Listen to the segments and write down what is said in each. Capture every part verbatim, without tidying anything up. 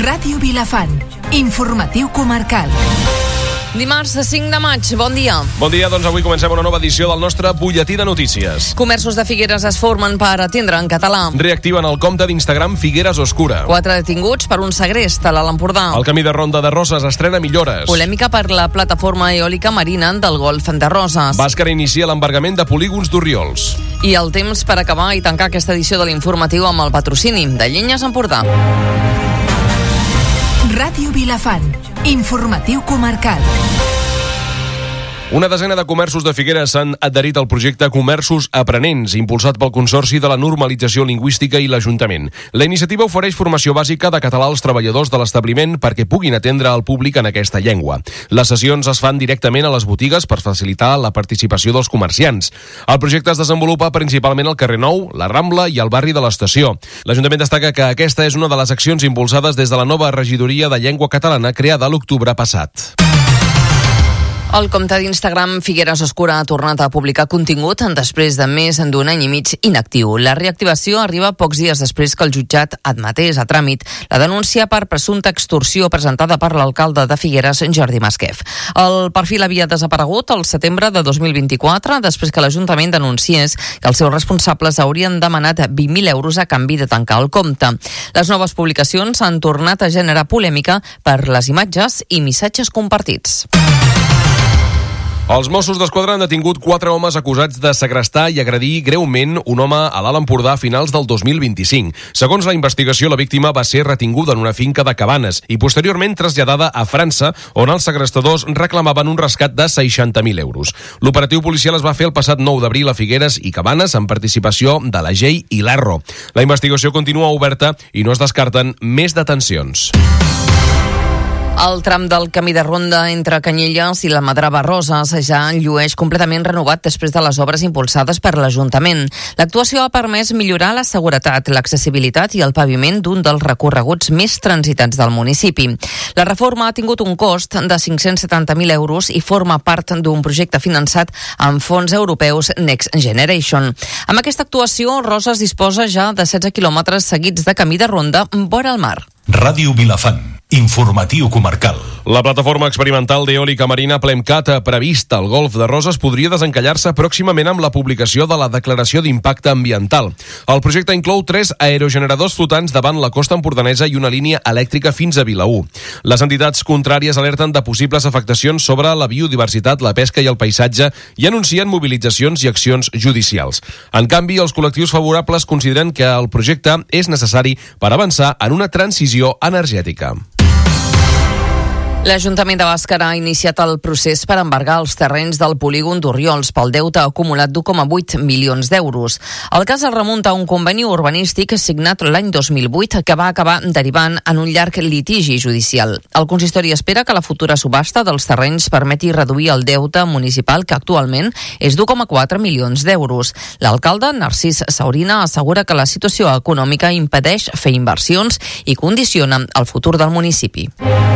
Ràdio Vilafant, informatiu comarcal. Dimarts cinc de maig, bon dia. Bon dia, doncs avui comencem una nova edició del nostre butlletí de notícies. Comerços de Figueres es formen per atendre en català. Reactiven el compte d'Instagram Figueres Oscura. Quatre detinguts per un segrest a l'Alt Empordà. El camí de Ronda de Roses estrena millores. Polèmica per la plataforma eòlica marina del Golf de Roses. Bàscara inicia l'embargament de polígons d'Orriols. I el temps per acabar i tancar aquesta edició de l'informatiu amb el patrocini de Llenyes Empordà. Ràdio Vilafant, informatiu comarcal. Una desena de comerços de Figueres s'han adherit al projecte Comerços Aprenents, impulsat pel Consorci de la Normalització Lingüística i l'Ajuntament. La iniciativa ofereix formació bàsica de català als treballadors de l'establiment perquè puguin atendre el públic en aquesta llengua. Les sessions es fan directament a les botigues per facilitar la participació dels comerciants. El projecte es desenvolupa principalment al carrer Nou, la Rambla i al barri de l'Estació. L'Ajuntament destaca que aquesta és una de les accions impulsades des de la nova regidoria de llengua catalana creada l'octubre passat. El compte d'Instagram Figueres Oscura ha tornat a publicar contingut després de més d'un any i mig inactiu. La reactivació arriba pocs dies després que el jutjat admetés a tràmit la denúncia per presumpta extorsió presentada per l'alcalde de Figueres, Jordi Masquef. El perfil havia desaparegut al setembre de dos mil vint-i-quatre després que l'Ajuntament denunciés que els seus responsables haurien demanat vint mil euros a canvi de tancar el compte. Les noves publicacions han tornat a generar polèmica per les imatges i missatges compartits. Els Mossos d'Esquadra han detingut quatre homes acusats de segrestar i agredir greument un home a l'Alt Empordà a finals del dos mil vint-i-cinc. Segons la investigació, la víctima va ser retinguda en una finca de Cabanes i posteriorment traslladada a França, on els segrestadors reclamaven un rescat de seixanta mil euros. L'operatiu policial es va fer el passat nou d'abril a Figueres i Cabanes amb participació de la G E I i l'Arro. La investigació continua oberta i no es descarten més detencions. El tram del camí de ronda entre Canyelles i la Madrava Roses ja llueix completament renovat després de les obres impulsades per l'Ajuntament. L'actuació ha permès millorar la seguretat, l'accessibilitat i el paviment d'un dels recorreguts més transitats del municipi. La reforma ha tingut un cost de cinc-cents setanta mil euros i forma part d'un projecte finançat amb fons europeus Next Generation. Amb aquesta actuació, Roses disposa ja de setze quilòmetres seguits de camí de ronda vora el mar. Ràdio Vilafant, informatiu comarcal. La plataforma experimental d'eòlica marina Plemcat prevista al Golf de Roses podria desencallar-se pròximament amb la publicació de la declaració d'impacte ambiental. El projecte inclou tres aerogeneradors flotants davant la costa empordanesa i una línia elèctrica fins a Vilaür. Les entitats contràries alerten de possibles afectacions sobre la biodiversitat, la pesca i el paisatge i anuncien mobilitzacions i accions judicials. En canvi, els col·lectius favorables consideren que el projecte és necessari per avançar en una transició energètica. L'Ajuntament de Bàscara ha iniciat el procés per embargar els terrenys del polígon d'Orriols pel deute acumulat d'u coma vuit milions d'euros. El cas es remunta a un conveni urbanístic signat l'any dos mil vuit que va acabar derivant en un llarg litigi judicial. El consistori espera que la futura subhasta dels terrenys permeti reduir el deute municipal, que actualment és d'u coma quatre milions d'euros. L'alcalde, Narcís Saurina, assegura que la situació econòmica impedeix fer inversions i condiciona el futur del municipi.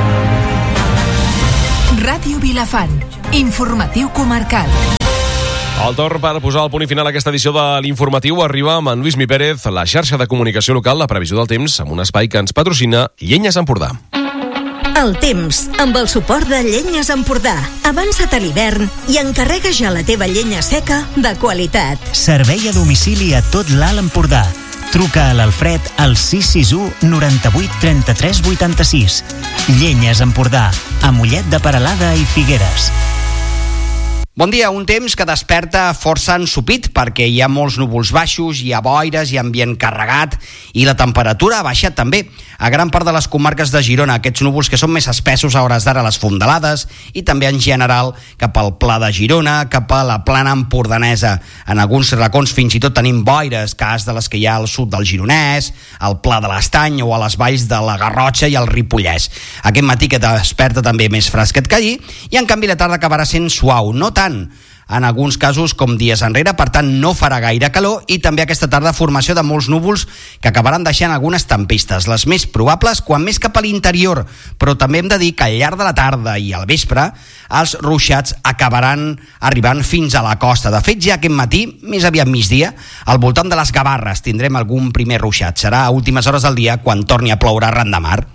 Ràdio Vilafant, informatiu comarcal. El torn per posar el punt i final a aquesta edició de l'Informatiu arriba amb en Lluís Mi Pérez, la xarxa de comunicació local, la previsió del temps, amb un espai que ens patrocina Llenyes Empordà. El temps, amb el suport de Llenyes Empordà. Avança't a l'hivern i encarrega ja la teva llenya seca de qualitat. Servei a domicili a tot l'Alt Empordà. Truca a l'Alfred al sis sis u noranta-vuit trenta-tres vuitanta-sis. Llenyes Empordà, a Mollet de Peralada i Figueres. Bon dia, un temps que desperta força ensopit perquè hi ha molts núvols baixos, hi ha boires, hi ha ambient carregat i la temperatura ha baixat també. A gran part de les comarques de Girona, aquests núvols que són més espessos a hores d'ara a les fondalades i també en general cap al Pla de Girona, cap a la plana empordanesa. En alguns racons fins i tot tenim boires, cas de les que hi ha al sud del Gironès, al Pla de l'Estany o a les valls de la Garrotxa i el Ripollès. Aquest matí que desperta també més fresquet que ahir i en canvi la tarda acabarà sent suau, no tant en alguns casos com dies enrere, per tant no farà gaire calor i també aquesta tarda formació de molts núvols que acabaran deixant algunes tempestes, les més probables quan més cap a l'interior, però també hem de dir que al llarg de la tarda i al vespre els ruixats acabaran arribant fins a la costa. De fet, ja aquest matí, més aviat migdia, al voltant de les Gavarres tindrem algun primer ruixat. Serà a últimes hores del dia quan torni a ploure arran de mar.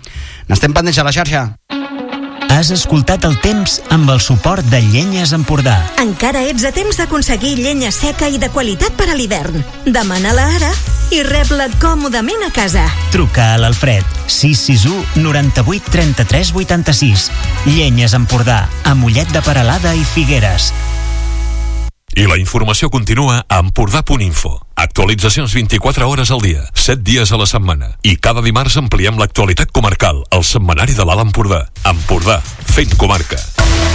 N'estem pendents a la xarxa. Has escoltat el temps amb el suport de Llenyes Empordà. Encara ets a temps d'aconseguir llenya seca i de qualitat per a l'hivern. Demana-la ara i rep-la còmodament a casa. Truca a l'Alfred, sis sis u, noranta-vuit, trenta-tres, vuitanta-sis. Llenyes Empordà, a Mollet de Peralada i Figueres. I la informació continua a empordà punt info. Actualitzacions vint-i-quatre hores al dia, set dies a la setmana. I cada dimarts ampliem l'actualitat comarcal, al setmanari de l'Alt Empordà. Empordà, fent comarca.